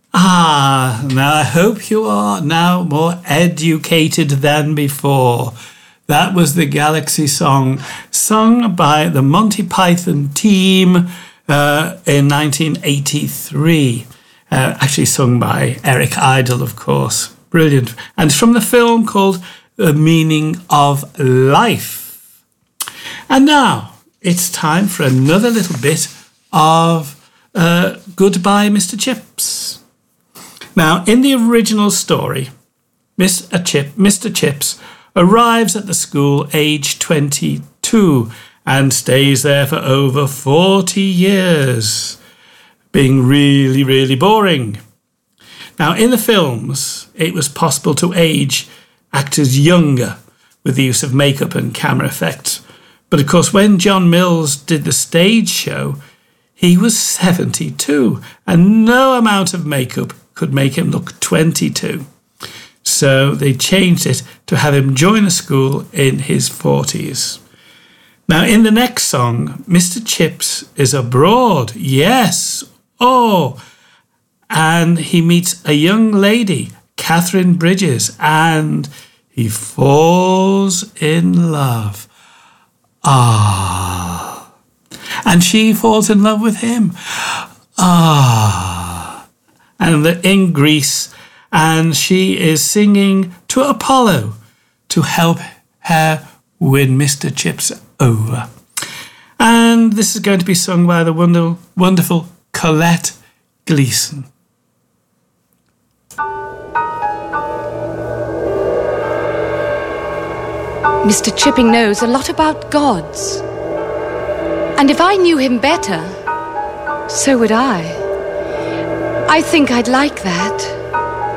Now I hope you are now more educated than before. That was the Galaxy song, sung by the Monty Python team in 1983. Actually sung by Eric Idle, of course. Brilliant. And it's from the film called The Meaning of Life. And now it's time for another little bit of Goodbye, Mr. Chips. Now, in the original story, Mr. Chips arrives at the school age 22 and stays there for over 40 years, being really, really boring. Now, in the films, it was possible to age actors younger with the use of makeup and camera effects. But of course, when John Mills did the stage show, he was 72, and no amount of makeup could make him look 22. So they changed it to have him join a school in his 40s. Now, in the next song, Mr. Chips is abroad. Yes. Oh. And he meets a young lady, Catherine Bridges, and he falls in love. And she falls in love with him. And they're in Greece, and she is singing to Apollo to help her win Mr. Chips over. And this is going to be sung by the wonderful Colette Gleason. Mr. Chipping knows a lot about gods. And if I knew him better, so would I. I think I'd like that.